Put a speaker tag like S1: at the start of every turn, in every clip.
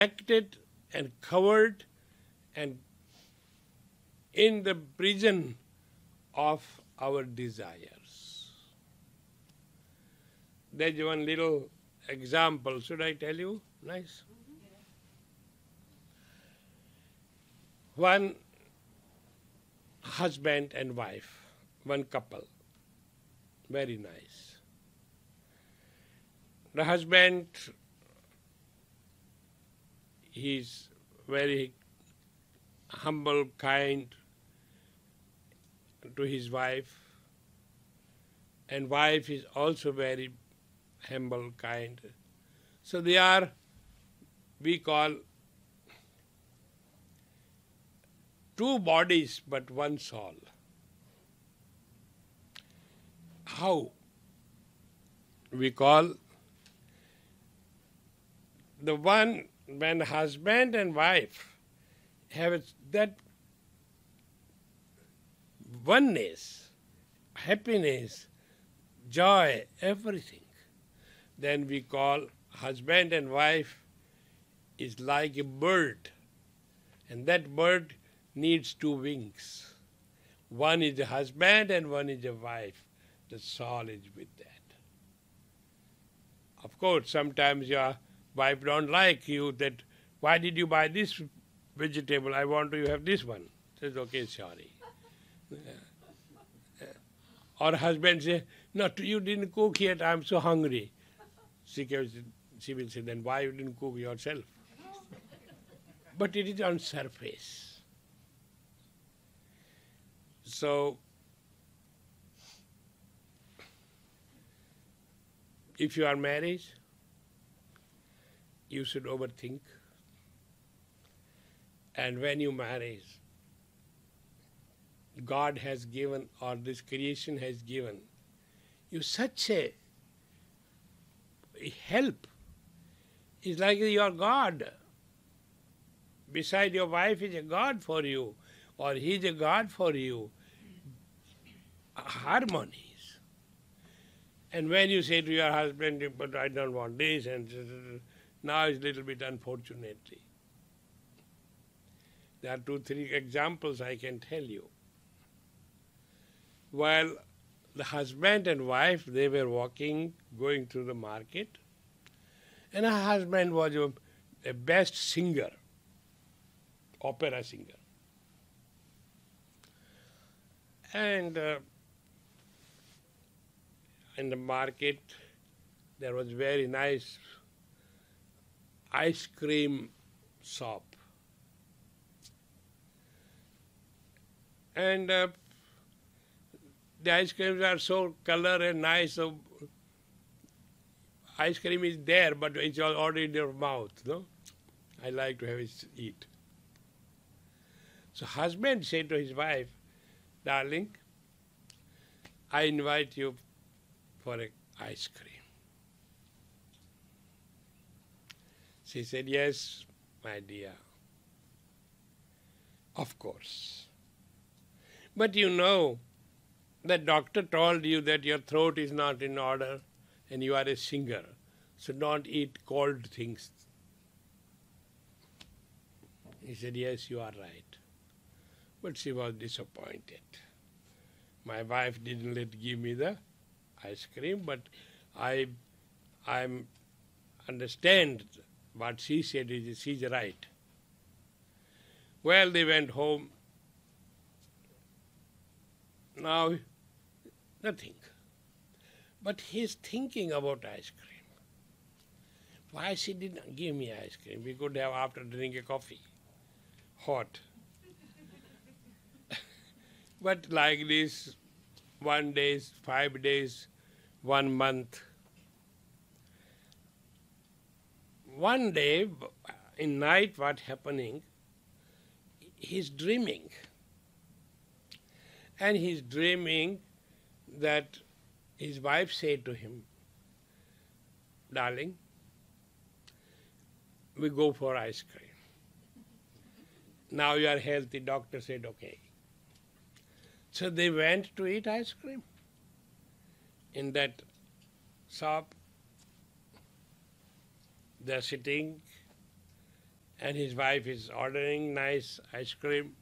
S1: protected and covered and in the prison of our desires. There's one little example. Should I tell you? Nice. One husband and wife, one couple. Very nice. The husband, he's very humble, kind to his wife, and wife is also very humble, kind. So they are, we call, two bodies but one soul. How? We call the one when husband and wife have that oneness, happiness, joy, everything, then we call husband and wife is like a bird, and that bird needs two wings. One is a husband and one is a wife. The soul is with that. Of course, sometimes your wife don't like you that, why did you buy this vegetable? I want to have this one. Says, okay, sorry. Or husband say, no, you didn't cook yet, I'm so hungry. She will say, then why you didn't cook yourself? But it is on surface. So, if you are married, you should overthink. And when you marry, God has given, or this creation has given, you such a help. It's like your God. Beside your wife is a God for you, or he is a God for you. Harmonies. And when you say to your husband, but I don't want this, and now it's a little bit unfortunately. There are 2-3 examples I can tell you. While the husband and wife, they were walking, going through the market, and her husband was a best singer, opera singer. And in the market, there was very nice ice cream shop. And the ice creams are so color and nice, so ice cream is there, but it's already in your mouth, no? I like to have it eat. So husband said to his wife, darling, I invite you for an ice cream. She said, yes, my dear, of course. But you know, the doctor told you that your throat is not in order and you are a singer, so don't eat cold things. He said, yes, you are right. But she was disappointed. My wife didn't give me the ice cream, but I understand what she said is she's right. Well, they went home. Now, nothing. But he's thinking about ice cream. Why she didn't give me ice cream? We could have after drinking coffee, hot. But like this, 1 day, 5 days, 1 month. One day, in night, what happening? He's dreaming. And he's dreaming that his wife said to him, darling, we go for ice cream. Now you are healthy, doctor said okay. So they went to eat ice cream in that shop. They're sitting and his wife is ordering nice ice cream.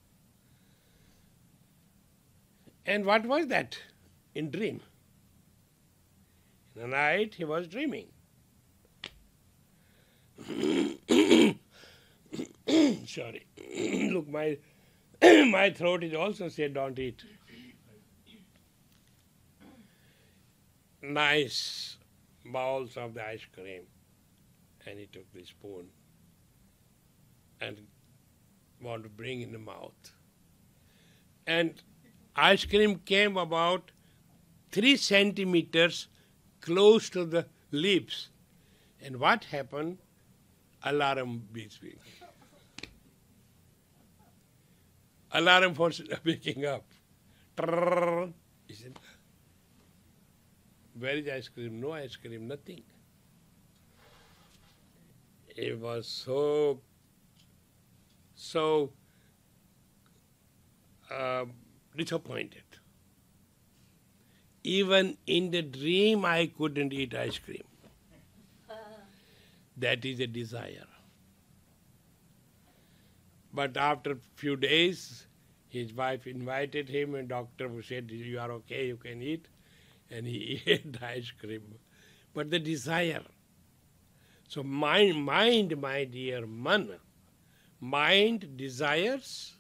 S1: And what was that in dream? In the night he was dreaming. Sorry. Look, my my throat is also said don't eat. Nice bowls of the ice cream. And he took the spoon and wanted to bring in the mouth. And ice cream came about 3 centimeters close to the lips. And what happened? Alarm beeping. Alarm for waking up. Trrrr. He said, where is ice cream? No ice cream, nothing. He was so disappointed. Even in the dream I couldn't eat ice cream. That is a desire. But after a few days, his wife invited him and doctor said, you are okay, you can eat. And he ate the ice cream. But the desire. So mind, my dear man, mind desires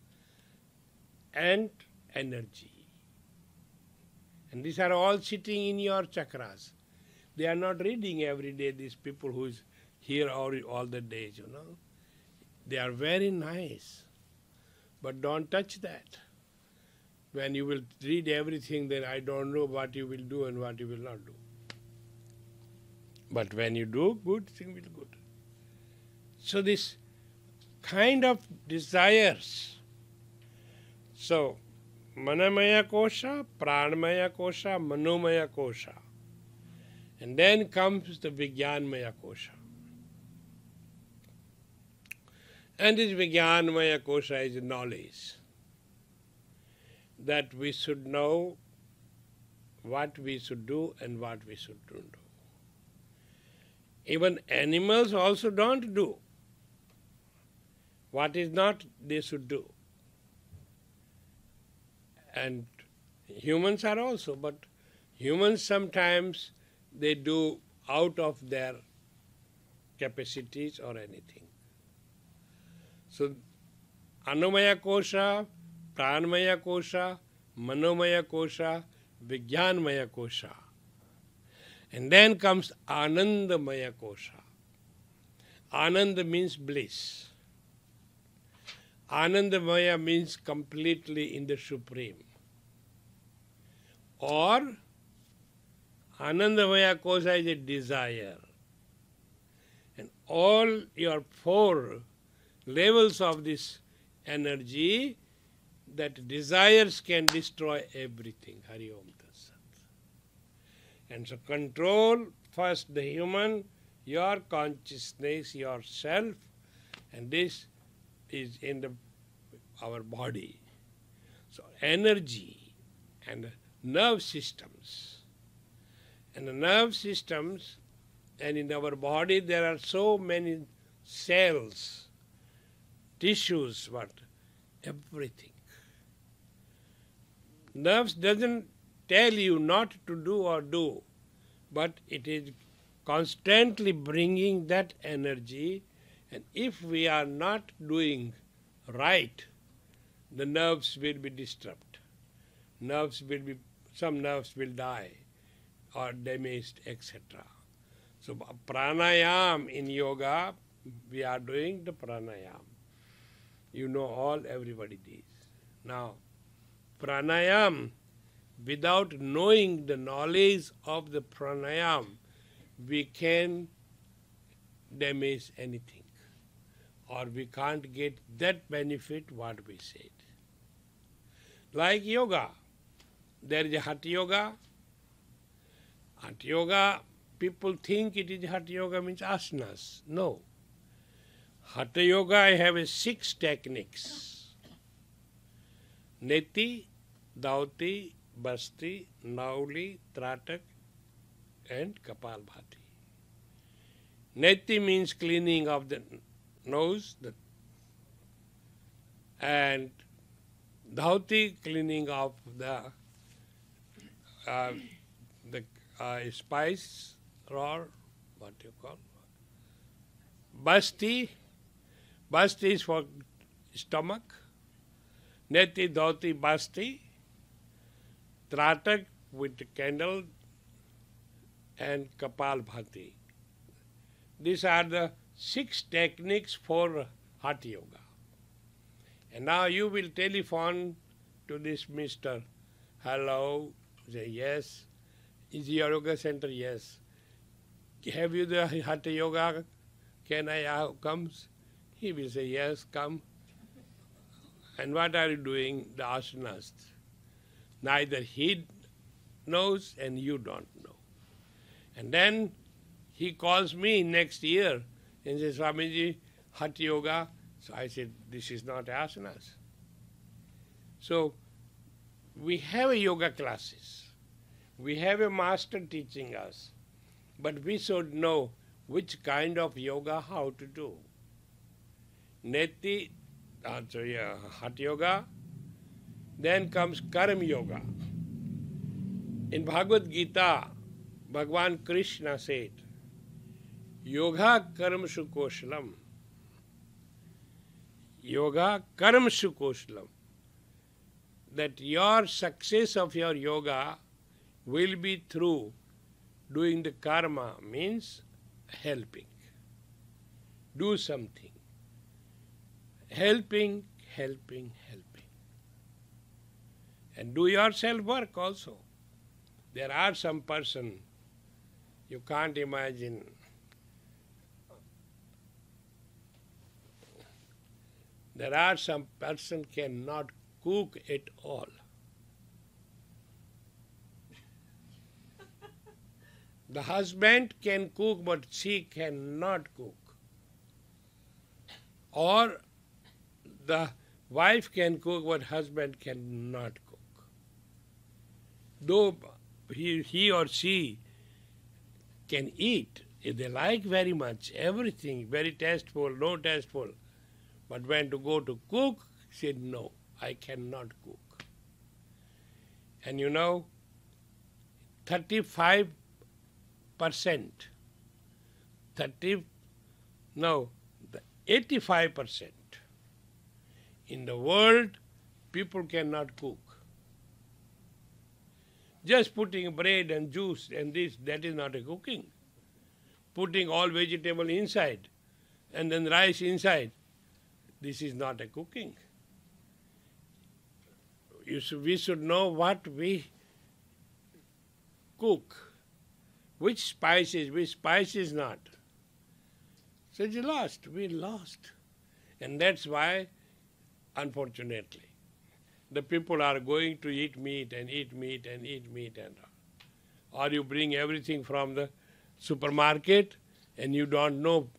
S1: and energy. And these are all sitting in your chakras. They are not reading every day, these people who is here all the days, you know. They are very nice, but don't touch that. When you will read everything, then I don't know what you will do and what you will not do. But when you do, good thing will good. So this kind of desires. So, Manamaya Kosha, Pranamaya Kosha, Manomaya Kosha. And then comes the Vijnanmaya Kosha. And this Vijnanmaya Kosha is knowledge. That we should know what we should do and what we should not do. Even animals also don't do. What is not, they should do. And humans are also, but humans sometimes they do out of their capacities or anything. So, Annamaya Kosha, Pranamaya Kosha, Manomaya Kosha, Vijnanmaya Kosha. And then comes Anandamaya Kosha. Ananda means bliss. Anandamaya means completely in the Supreme. Or Anandamaya Kosha is a desire. And all your 4 levels of this energy, that desires can destroy everything. Hari Om Tat Sat. And so control first the human, your consciousness, yourself, and this is in our body. So energy and nerve systems. And the nerve systems, and in our body there are so many cells, tissues, everything. Nerves doesn't tell you not to do or do, but it is constantly bringing that energy, and if we are not doing right, the nerves will be disturbed. Some nerves will die or damaged, etc. So pranayam in yoga, we are doing the pranayam. You know everybody this. Now, pranayam, without knowing the knowledge of the pranayam, we can damage anything. Or we can't get that benefit what we said. Like yoga. There is a Hatha Yoga. Hatha Yoga, people think it is Hatha Yoga means asanas. No. Hatha Yoga, I have 6 techniques. Neti, Dauti, Basti, Nauli, Tratak, and Kapalbhati. Neti means cleaning of the nose, and dhauti, cleaning of the spice or what you call basti. Basti is for stomach. Neti, dhauti, basti. Tratak with the candle and kapal bhati. These are the 6 techniques for Hatha Yoga. And now you will telephone to this Mr. Hello, say yes. Is your yoga center? Yes. Have you the Hatha Yoga? Can I come? He will say yes, come. And what are you doing? The asanas. Neither he knows and you don't know. And then he calls me next year and says, Swamiji, Hatha Yoga. So I said, this is not asanas. So we have a yoga classes. We have a master teaching us. But we should know which kind of yoga, how to do. Neti, Hatha Yoga. Then comes Karma Yoga. In Bhagavad Gita, Bhagavan Krishna said, Yoga Karmashu Koshalam. Yoga Karmashu Koshalam. That your success of your yoga will be through doing the karma, means helping. Do something. Helping, helping, helping. And do your self-work also. There are some person, you can't imagine, there are some person cannot cook at all. The husband can cook, but she cannot cook. Or the wife can cook, but husband cannot cook. Though he or she can eat, they like very much, everything, very tasteful, no tasteful. But when to go to cook, said, no, I cannot cook. And you know, 85% in the world, people cannot cook. Just putting bread and juice and this, that is not a cooking. Putting all vegetable inside and then rice inside, this is not a cooking. We should know what we cook, which spices not. So we lost. And that's why, unfortunately, the people are going to eat meat and eat meat and eat meat and all. Or you bring everything from the supermarket and you don't know.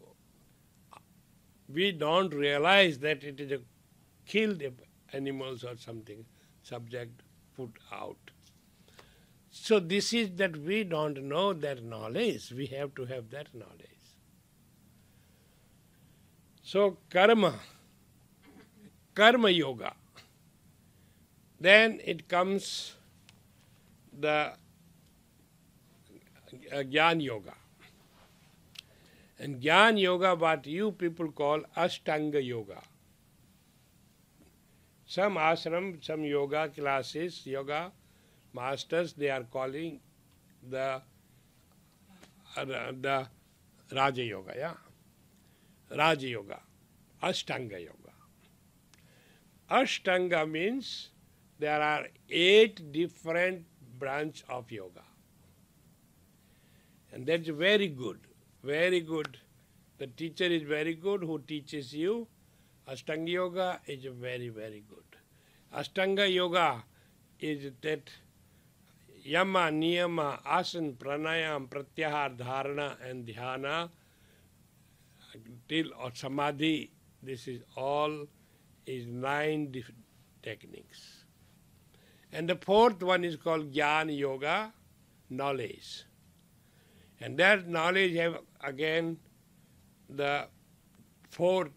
S1: We don't realize that it is a killed animals or something, subject put out. So this is that we don't know that knowledge. We have to have that knowledge. So karma yoga. Then it comes the Jnana Yoga. And Jnana Yoga, what you people call Ashtanga Yoga. Some ashram, some yoga classes, yoga masters, they are calling the Raja Yoga, yeah? Raja Yoga, Ashtanga Yoga. Ashtanga means there are 8 different branches of yoga. And that's very good, very good. The teacher is very good who teaches you. Ashtanga Yoga is very, very good. Ashtanga Yoga is that Yama, Niyama, Asana, Pranayam, Pratyahar, Dharana and Dhyana till or Samadhi. This is all is 9 different techniques. And the 4th one is called Jnana Yoga, knowledge. And that knowledge have again the 4